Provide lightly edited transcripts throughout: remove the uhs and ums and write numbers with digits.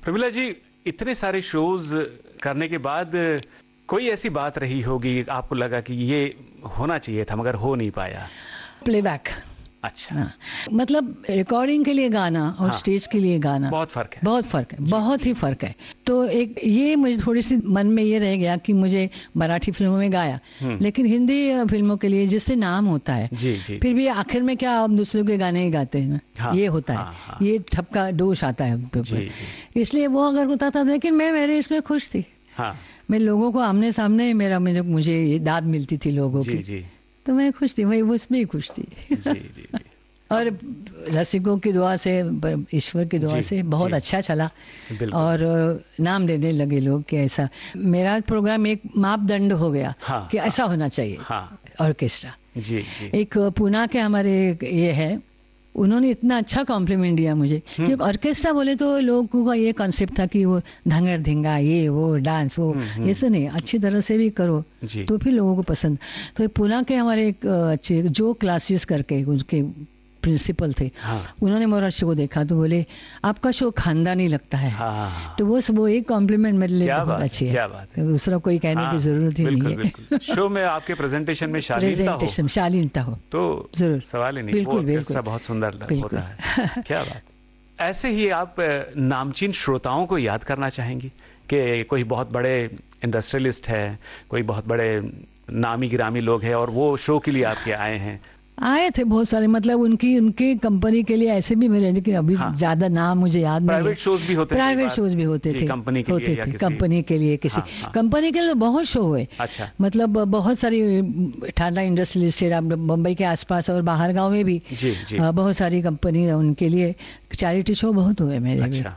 प्रमिला जी, इतने सारे शोज करने के बाद कोई ऐसी बात रही होगी आपको लगा कि ये होना चाहिए था मगर हो नहीं पाया? प्लेबैक। अच्छा। हाँ, मतलब रिकॉर्डिंग के लिए गाना और स्टेज के लिए गाना बहुत फर्क है। बहुत फर्क है, बहुत ही फर्क है। तो एक ये मुझे थोड़ी सी मन में ये रह गया कि मुझे मराठी फिल्मों में गाया, लेकिन हिंदी फिल्मों के लिए जिससे नाम होता है जी जी, फिर भी आखिर में क्या हम दूसरों के गाने ही गाते हैं ना। हाँ, ये होता है। हाँ, ये ठपका दोष आता है जी, इसलिए वो अगर होता था, लेकिन मैं मेरे इसमें खुश थी। हाँ, मैं लोगों को आमने सामने मुझे दाद मिलती थी लोगों की जी। तो मैं खुश थी, मैं उसमें ही खुश थी जी, जी। और रसिकों की दुआ से, ईश्वर की दुआ से बहुत अच्छा चला और नाम देने लगे लोग कि ऐसा मेरा प्रोग्राम एक मापदंड हो गया। हाँ, कि ऐसा होना चाहिए। हाँ, ऑर्केस्ट्रा जी, जी। एक पूना के हमारे ये है, उन्होंने इतना अच्छा कॉम्प्लीमेंट दिया मुझे, क्योंकि ऑर्केस्ट्रा बोले तो लोगों का ये कॉन्सेप्ट था कि वो धंगर धिंगा, ये वो डांस वो, ये सब नहीं, अच्छी तरह से भी करो तो फिर लोगों को पसंद। तो पूना के हमारे एक अच्छे जो क्लासेस करके उनके प्रिंसिपल थे। हाँ, उन्होंने मोहर्रम को देखा तो बोले आपका शो खानदानी लगता है। हाँ, तो वो एक कॉम्प्लीमेंट मेरे लिए बहुत अच्छी है। क्या बात है, दूसरा कोई कहने की जरूरत ही नहीं है। शो में आपके प्रेजेंटेशन में शालीनता हो तो जरूर, सवाल ही नहीं। बिल्कुल बिल्कुल, बहुत सुंदर होता है। क्या बात। ऐसे ही आप नामचीन श्रोताओं को याद करना चाहेंगी कि कोई बहुत बड़े इंडस्ट्रियलिस्ट है, कोई बहुत बड़े नामी गिरामी लोग हैं और वो शो के लिए आपके आए हैं? आए थे बहुत सारे, मतलब उनकी कंपनी के लिए ऐसे भी मेरे, लेकिन अभी ज्यादा नाम मुझे याद नहीं। प्राइवेट शोज भी होते थे। प्राइवेट शोज भी होते थे, कंपनी के लिए किसी कंपनी के लिए बहुत शो हुए। अच्छा। मतलब बहुत सारी ठाडा इंडस्ट्रियलिस्ट, मुंबई के आसपास और बाहर गांव में भी जी, जी। बहुत सारी कंपनी, उनके लिए चैरिटी शो बहुत हुए मेरे। अच्छा।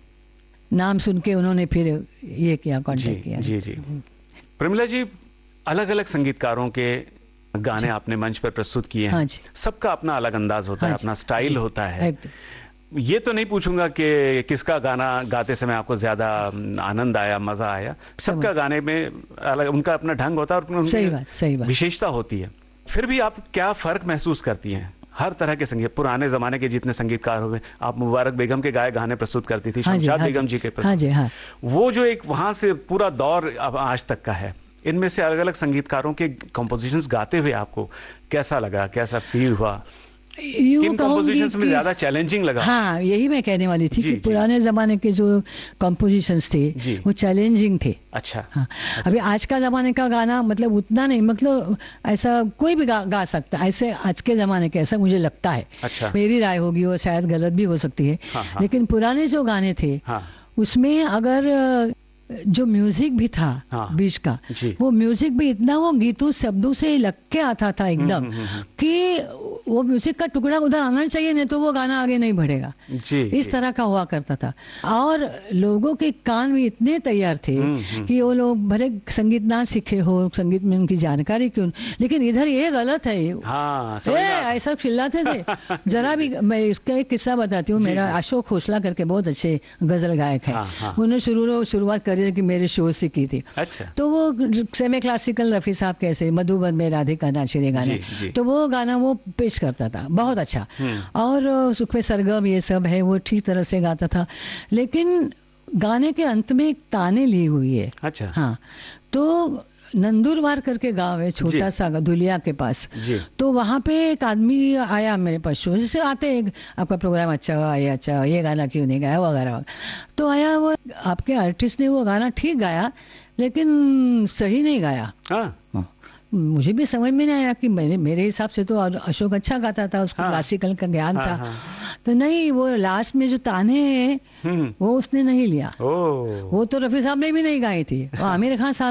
नाम सुन के उन्होंने फिर ये किया, कॉन्टेक्ट किया। जी जी। प्रमिला जी, अलग अलग संगीतकारों के गाने आपने मंच पर प्रस्तुत किए हैं। हाँ, सबका अपना अलग अंदाज होता है, अपना स्टाइल होता है। ये तो नहीं पूछूंगा कि किसका गाना गाते समय आपको ज्यादा आनंद आया, मजा आया। सबका गाने में अलग उनका अपना ढंग होता है और सही बात विशेषता होती है। फिर भी आप क्या फर्क महसूस करती हैं? हर तरह के संगीत, पुराने जमाने के जितने संगीतकार हुए, आप मुबारक बेगम के गाए गाने प्रस्तुत करती थी, शमशाद बेगम जी के प्रस्तुत, वो जो एक वहां से पूरा दौर अब आज तक का है, इनमें से अलग अलग संगीतकारों के कंपोजिशंस गाते हुए आपको कैसा लगा, कैसा फील हुआ? किन कंपोजिशंस में ज्यादा चैलेंजिंग लगा? हाँ, यही मैं कहने वाली थी कि पुराने जमाने के जो कंपोजिशंस थे वो चैलेंजिंग थे। अच्छा। हाँ, अभी आज का जमाने का गाना मतलब उतना नहीं, मतलब ऐसा कोई भी गा सकता है ऐसे आज के जमाने के, ऐसा मुझे लगता है। अच्छा। मेरी राय होगी, वो शायद गलत भी हो सकती है। हाँ, लेकिन पुराने जो गाने थे उसमें अगर जो म्यूजिक भी था बीच का, वो म्यूजिक भी इतना वो गीतों शब्दों से लग के आता था एकदम कि वो म्यूजिक का टुकड़ा उधर आना चाहिए, नहीं तो वो गाना आगे नहीं बढ़ेगा जी। इस तरह का हुआ करता था और लोगों के कान भी इतने तैयार थे कि वो लोग भले संगीत ना सीखे हो, संगीत में उनकी जानकारी क्यों, लेकिन इधर ये गलत है। हाँ, ऐसा चिल्लाते थे। जरा भी मैं इसका एक किस्सा बताती हूँ। मेरा अशोक खोसला करके बहुत अच्छे गजल गायक है, उन्होंने शुरुआत करियर की मेरे शो से की थी। अच्छा। तो वो सेमी क्लासिकल रफी साहब कैसे मधुबन में राधिका नाचे गाने, तो वो गाना वो पेश करता था बहुत अच्छा, और सुखवे सरगम ये सब है वो ठीक तरह से गाता था, लेकिन गाने के अंत में एक ताने ली हुई है। अच्छा। हाँ, तो नंदुरबार करके गांव है छोटा सा धुलिया के पास, तो वहां पे एक आदमी आया मेरे पास, शो जैसे आते हैं आपका प्रोग्राम अच्छा हुआ, ये अच्छा ये गाना क्यों नहीं गाया वगैरह, तो आया वो आपके आर्टिस्ट ने वो गाना ठीक गाया लेकिन सही नहीं गाया। हाँ। मुझे भी समझ में नहीं आया कि मेरे हिसाब से तो अशोक अच्छा गाता था, उसको क्लासिकल का ज्ञान था। तो नहीं, वो लास्ट में जो ताने हैं वो उसने नहीं लिया। वो तो रफी साहब ने भी नहीं गाई थी, वो आमिर खान साहब